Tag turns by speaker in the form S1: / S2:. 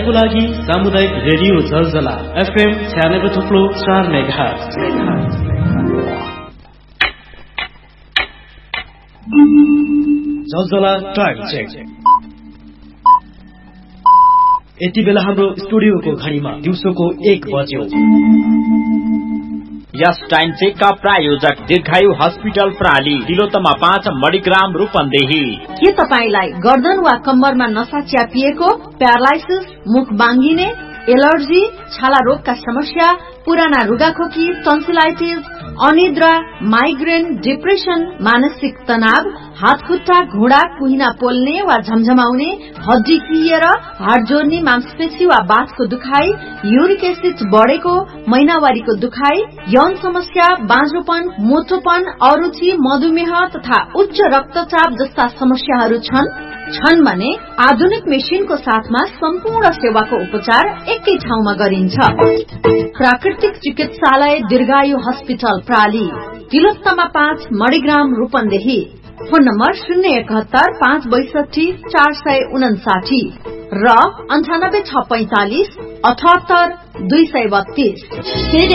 S1: को लागि सामुदायिक रेडियो जलजला FM 96.4 मेगाहर्ज। जलजला टाइम चेक। यति बेला हाम्रो स्टुडियोको घडीमा दिउँसोको 1 बज्यो।
S2: यस टाइम चेक का प्रायोजक दीर्घायु हस्पिटल प्राली तिलोत्तमा 5 मणिग्राम रूपन्देही।
S3: के तपाईलाई गर्दन वा कम्मरमा नसा च्यापिएको, प्यारालाइसिस, मुख बाङ्गिने, एलर्जी, छाला रोगका समस्या, पुराना रुगाखोकी, टन्सिलाइटिस, अनिद्रा, माइग्रेन, डिप्रेसन, मानसिक तनाव, हात खुट्टा घुँडा कुहिना पोल्ने वा झमझमाउने, हड्डी कुहिएर हाड जोड्ने, मांसपेशी वा बाथको दुखाइ, युरिक एसिड बढेको, महिनावारीको दुखाइ, यौन समस्या, बाँझोपन, मोटोपन, अरुचि, मधुमेह तथा उच्च रक्तचाप जस्ता समस्याहरू छन् भने आधुनिक मेसिनको साथमा सम्पूर्ण सेवाको उपचार एकै ठाउँमा गरिन्छ। प्राकृतिक चिकित्सालय दीर्घायु hospital प्राली Tilottama 5 Manigram Rupandehi. Phone number 071 562 459 र 98 645 78 232।